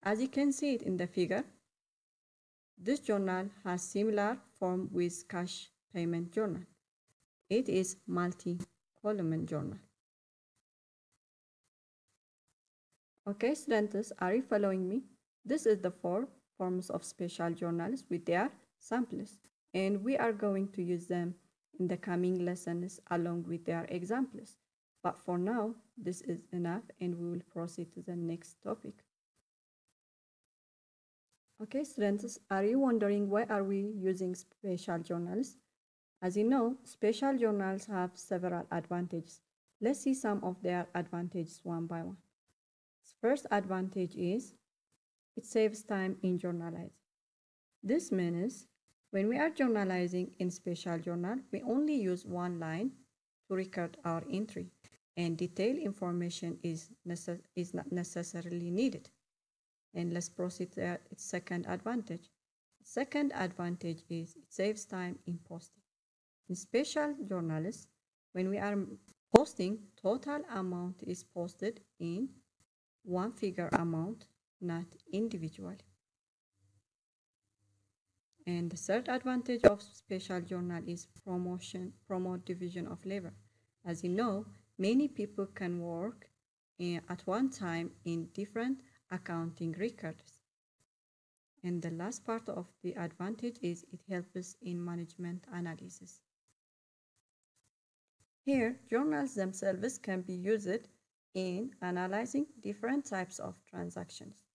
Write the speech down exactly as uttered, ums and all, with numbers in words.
As you can see it in the figure, this journal has similar form with cash payment journal. It is multi-column journal. Okay, students, are you following me? This is the four forms of special journals with their samples, and we are going to use them in the coming lessons along with their examples. But for now, this is enough, and we will proceed to the next topic. Okay, students, are you wondering why are we using special journals? As you know, special journals have several advantages. Let's see some of their advantages one by one. First advantage is it saves time in journalizing. This means when we are journalizing in special journal, we only use one line to record our entry, and detailed information is, necess is not necessarily needed. And let's proceed to its second advantage. Second advantage is it saves time in posting. In special journals, when we are posting, total amount is posted in one figure amount, not individually. And the third advantage of special journal is promotion, promote division of labor. As you know, many people can work in, at one time in different accounting records. And the last part of the advantage is it helps us in management analysis. Here, journals themselves can be used in analyzing different types of transactions.